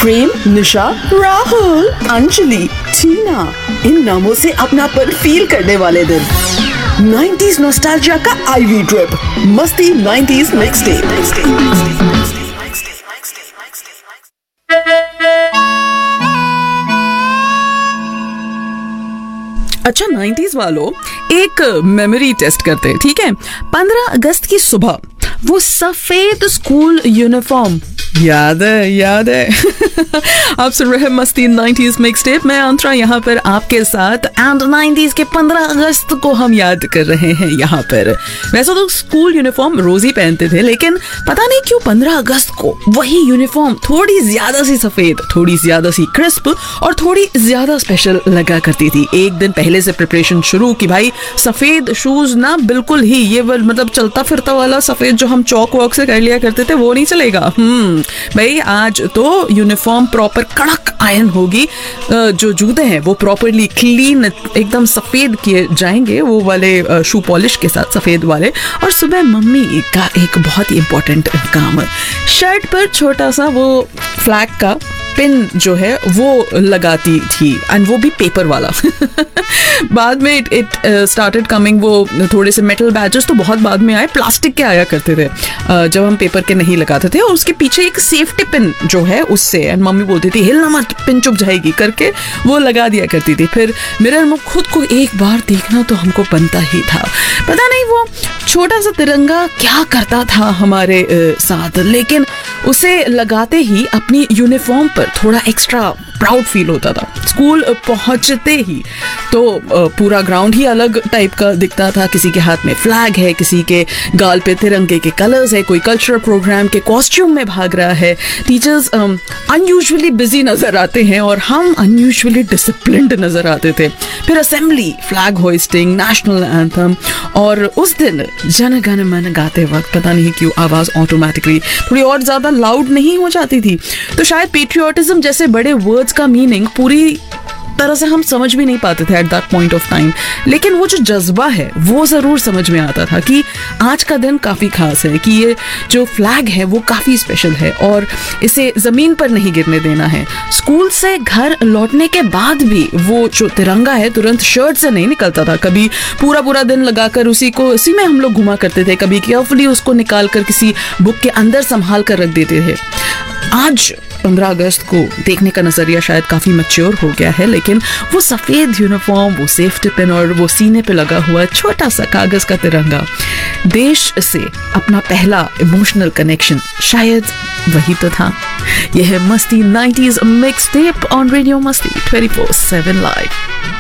प्रेम, निशा, राहुल, अंजलि, टीना, इन नामों से अपनापन फील करने वाले दिन। 90s नॉस्टैल्जिया का आईवी ट्रिप, मस्ती 90s मिक्सटेप। अच्छा 90s वालों, एक मेमोरी टेस्ट करते हैं, ठीक है। 15 अगस्त की सुबह वो सफेद स्कूल यूनिफॉर्म याद है आप सुन रहे हैं मस्ती 90s मिक्सटेप। मैं अंतरा यहाँ पर आपके साथ, एंड 90s के 15 अगस्त को हम याद कर रहे हैं यहाँ पर। वैसे तो स्कूल यूनिफॉर्म रोज ही पहनते थे, लेकिन पता नहीं क्यों 15 अगस्त को वही यूनिफॉर्म थोड़ी ज्यादा सी सफेद, थोड़ी ज्यादा सी क्रिस्प और थोड़ी ज्यादा स्पेशल लगा करती थी। एक दिन पहले से प्रिपरेशन शुरू कि भाई सफेद शूज ना बिल्कुल ही, ये मतलब चलता फिरता वाला सफेद जो हम चौक वॉक से कर लिया करते थे वो नहीं चलेगा। भाई आज तो यूनिफॉर्म प्रॉपर कड़क आयरन होगी, जो जूते हैं वो प्रॉपरली क्लीन एकदम सफेद किए जाएंगे, वो वाले शू पॉलिश के साथ सफेद वाले। और सुबह मम्मी का एक बहुत ही इंपॉर्टेंट काम, शर्ट पर छोटा सा वो फ्लैग का पिन जो है वो लगाती थी, एंड वो भी पेपर वाला। बाद में इट स्टार्टेड कमिंग वो थोड़े से मेटल बैचेस, तो बहुत बाद में आए, प्लास्टिक के आया करते थे जब हम पेपर के नहीं लगाते थे। और उसके पीछे एक सेफ्टी पिन जो है उससे, एंड मम्मी बोलती थी हिलना मत, पिन चुभ जाएगी करके वो लगा दिया करती थी। फिर मिरर में खुद को एक बार देखना तो हमको बनता ही था। पता नहीं वो छोटा सा तिरंगा क्या करता था हमारे साथ, लेकिन उसे लगाते ही अपनी यूनिफॉर्म पर थोड़ा एक्स्ट्रा प्राउड फील होता था। स्कूल पहुंचते ही तो पूरा ग्राउंड ही अलग टाइप का दिखता था। किसी के हाथ में फ्लैग है, किसी के गाल पे तिरंगे के कलर्स है, कोई कल्चरल प्रोग्राम के कॉस्ट्यूम में भाग रहा है। टीचर्स अनयूजुअली बिजी नजर आते हैं और हम अनयूजुअली डिसिप्लिन्ड नजर आते थे। फिर assembly, flag hoisting, national anthem, और उस दिन जन गण मन गाते वक्त पता नहीं क्यों आवाज ऑटोमेटिकली थोड़ी और ज्यादा लाउड नहीं हो जाती थी। तो शायद पेट्रियोटिज्म जैसे बड़े वर्ड्स का मीनिंग पूरी तरह से हम समझ भी नहीं पाते थे at that point of time, लेकिन वो जो जज्बा है वो जरूर समझ में आता था कि आज का दिन काफी खास है, कि ये जो फ्लैग है वो काफी स्पेशल है और इसे जमीन पर नहीं गिरने देना है। स्कूल से घर लौटने के बाद भी वो जो तिरंगा है तुरंत शर्ट से नहीं निकलता था। कभी पूरा दिन लगाकर उसी में हम लोग घुमा करते थे, कभी केयरफुली उसको निकाल कर किसी बुक के अंदर संभाल कर रख देते थे। आज 15 अगस्त को देखने का नजरिया शायद काफी मैच्योर हो गया है, लेकिन वो सफेद यूनिफॉर्म, वो सेफ्टी पिन और वो सीने पे लगा हुआ छोटा सा कागज का तिरंगा, देश से अपना पहला इमोशनल कनेक्शन शायद वही तो था। यह है मस्ती 90s मिक्सटेप ऑन रेडियो मस्ती 24/7 लाइव।